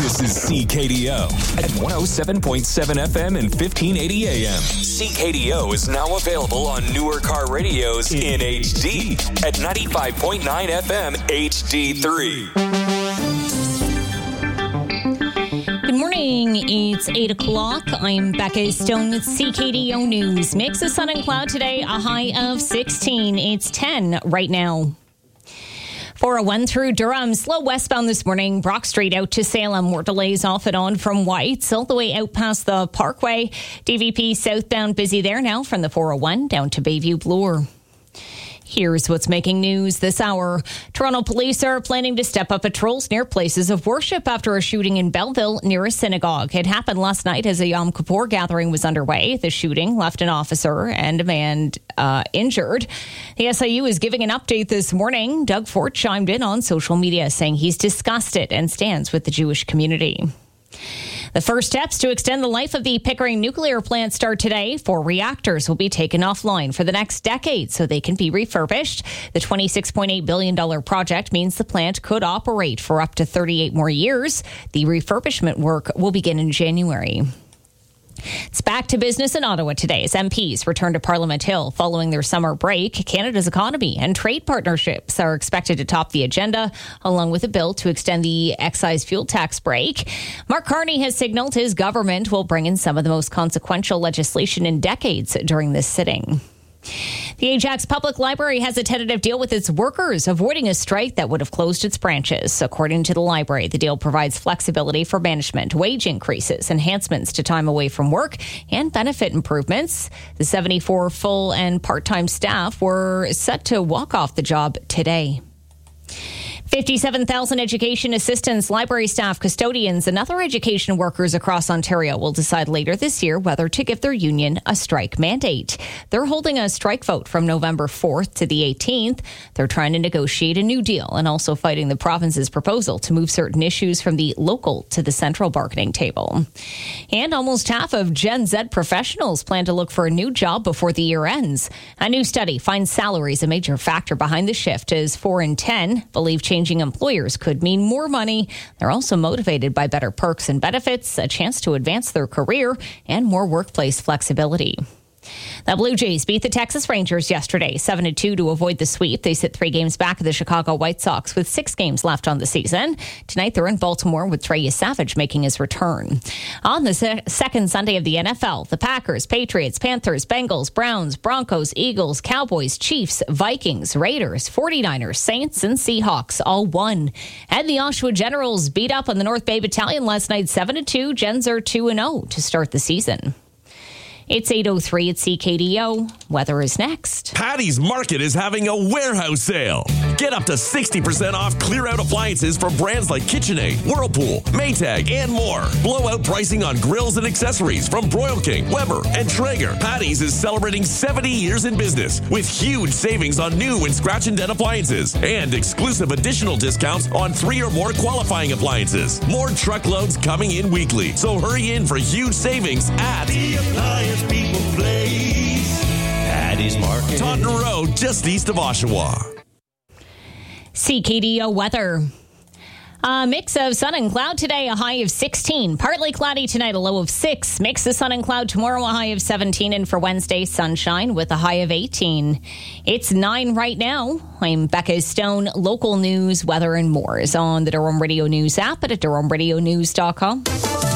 This is CKDO at 107.7 FM and 1580 AM. CKDO is now available on newer car radios in HD at 95.9 FM HD3. Good morning. It's 8 o'clock. I'm Becca Stone with CKDO News. Mix of sun and cloud today, a high of 16. It's 10 right now. 401 through Durham, slow westbound this morning. Brock Street out to Salem. More delays off and on from Whites all the way out past the Parkway. DVP southbound busy there now from the 401 down to Bayview Bloor. Here's what's making news this hour. Toronto police are planning to step up patrols near places of worship after a shooting in Belleville near a synagogue. It happened last night as a Yom Kippur gathering was underway. The shooting left an officer and a man injured. The SIU is giving an update this morning. Doug Fort chimed in on social media saying he's disgusted and stands with the Jewish community. The first steps to extend the life of the Pickering nuclear plant start today. 4 reactors will be taken offline for the next decade so they can be refurbished. The $26.8 billion project means the plant could operate for up to 38 more years. The refurbishment work will begin in January. It's back to business in Ottawa today as MPs return to Parliament Hill following their summer break. Canada's economy and trade partnerships are expected to top the agenda, along with a bill to extend the excise fuel tax break. Mark Carney has signaled his government will bring in some of the most consequential legislation in decades during this sitting. The Ajax Public Library has a tentative deal with its workers, avoiding a strike that would have closed its branches. According to the library, the deal provides flexibility for management, wage increases, enhancements to time away from work, and benefit improvements. The 74 full and part-time staff were set to walk off the job today. 57,000 education assistants, library staff, custodians, and other education workers across Ontario will decide later this year whether to give their union a strike mandate. They're holding a strike vote from November 4th to the 18th. They're trying to negotiate a new deal and also fighting the province's proposal to move certain issues from the local to the central bargaining table. And almost half of Gen Z professionals plan to look for a new job before the year ends. A new study finds salaries a major factor behind the shift, as 4 in 10 believe changing employers could mean more money. They're also motivated by better perks and benefits, a chance to advance their career, and more workplace flexibility. The Blue Jays beat the Texas Rangers yesterday, 7-2 to avoid the sweep. They sit 3 games back of the Chicago White Sox with 6 games left on the season. Tonight, they're in Baltimore with Trey Savage making his return. On the second Sunday of the NFL, the Packers, Patriots, Panthers, Bengals, Browns, Broncos, Eagles, Cowboys, Chiefs, Vikings, Raiders, 49ers, Saints, and Seahawks all won. And the Oshawa Generals beat up on the North Bay Battalion last night, 7-2. Gens are 2-0 to start the season. It's 8:03 at CKDO. Weather is next. Patty's Market is having a warehouse sale. Get up to 60% off clear-out appliances from brands like KitchenAid, Whirlpool, Maytag, and more. Blowout pricing on grills and accessories from Broil King, Weber, and Traeger. Patty's is celebrating 70 years in business with huge savings on new and scratch and dent appliances and exclusive additional discounts on 3 or more qualifying appliances. More truckloads coming in weekly, so hurry in for huge savings at the Appliance People Place, Patty's Market, Taunton Road, just east of Oshawa. CKDO weather. A mix of sun and cloud today, a high of 16. Partly cloudy tonight, a low of 6. Mix of sun and cloud tomorrow, a high of 17. And for Wednesday, sunshine with a high of 18. It's 9 right now. I'm Becca Stone. Local news, weather, and more is on the Durham Radio News app and at durhamradionews.com.